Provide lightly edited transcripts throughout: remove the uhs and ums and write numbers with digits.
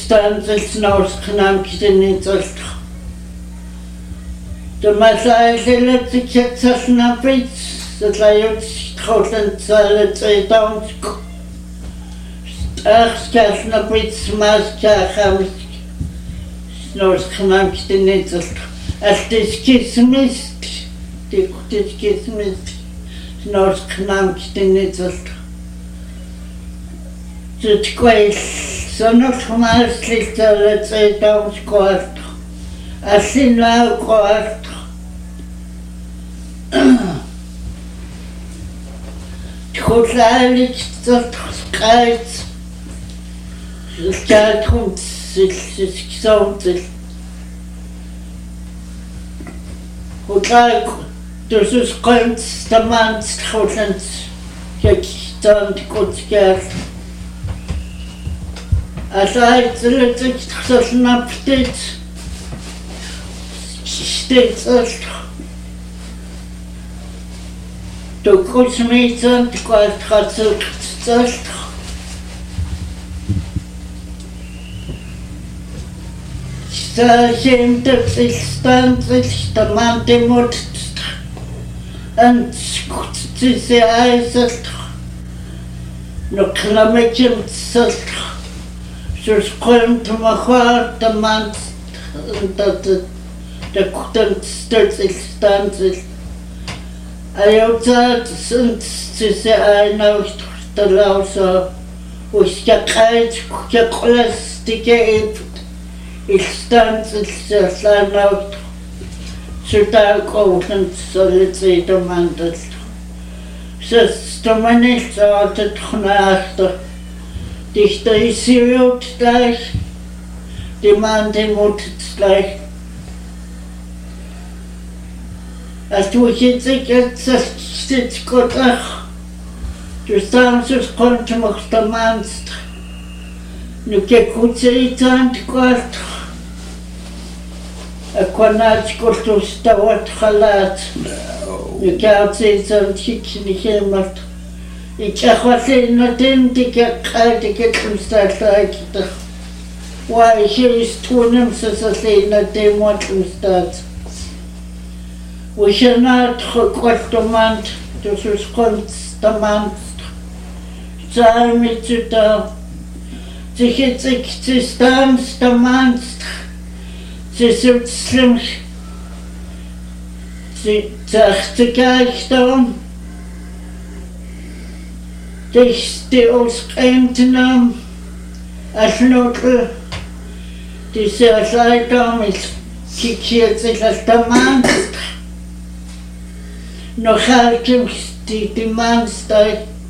substances nos knamkitinitzalt. Tomasaililatikiatsalnapits satlayutskholantsalatsaitaunsk. Arskalnapits maskahams nos knamkitinitzalt. Altiskismist tikutiskismist nos knamkitinitzalt. Tutquail sonot marslitzalatsaitaunskoart. Allinaukoart. Tjolaaliktsartskait Skaatrumtsilskissauntil Hotlaak tususqaint stamant tjollant Kekistant kutskaar Asaitsilatik tsalnaptit Stetsalt Tukusmiitsant kvartratsilktsalt Stasimtsilstantilstamantimut Antskutisiaisalt Nuklamikimtsalt Susqoimtumahvaartamant Takutantstilstantil Ajutaat sintisiainauhtalausa Uskaqait kukaqolastikeip Ilstantilsiallaanauht Sutaqoulantsalitsiitamantal Sastumanilsaatatxunaarta Dichtaisiuutlaich Dimandimutslaich Atuhitsikatsalkitskotach Tustaamsusqontumortamanst Nukekutsiitaantkort Aquanaatkultustawatxalaat Nukaartsiitsaantkiknihimalt Ichaqvallinnatin tikaqqaatikatlumstaallaakitaq Waihiristuunam sasallinnatimuatlumstaat Ushanaat qoltumant tususqontstamant Tsaamitsutta Tsikitstamstamant Tsisutslim Tsartikaiktam Tixti usqaimtinam Alnutl Tisiallaitam Kikiatsillastamant Nochalkim timanstay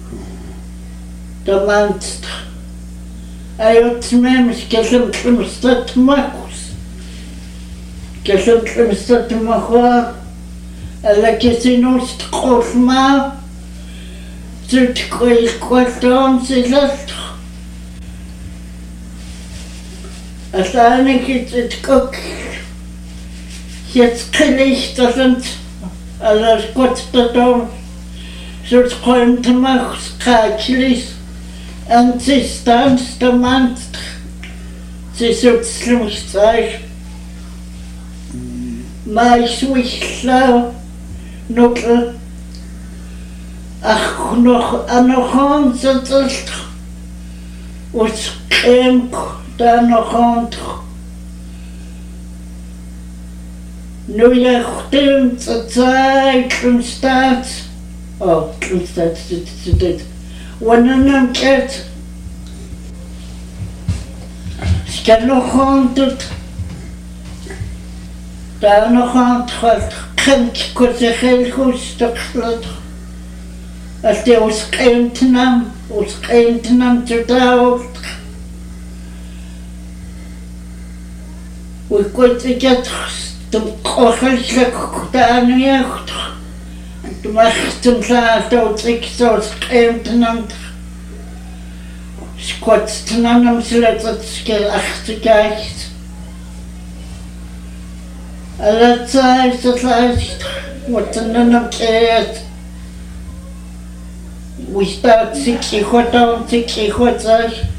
Tamanst Ayotmems Kelumstatmakus Kelumstatmakwa Alakisinust Qolma Tutquilquatom Silast Asanikitskok Jetzt Kilichtasant Alles Gottstatom Susqoimtamachs Kakilis Antsistanstamant Sisutslimstreich Maiswichlau Nukl Ach noch anochon Satzalt Uskemk Danochon Nu jachtim tsatsai klumstat klumstat Wananam ket Skanochontot Danochont Kent Kosechelhus Stockslot As de usqaimtnam Tutawt Uikutikat Tumqohlakuktaaniacht Tumachtumsaatautiksousqaimtnam Squatstnanam silatskel achtikaicht Alatsai satlaist Watananam keat We start 6 hotel, 6 hotel.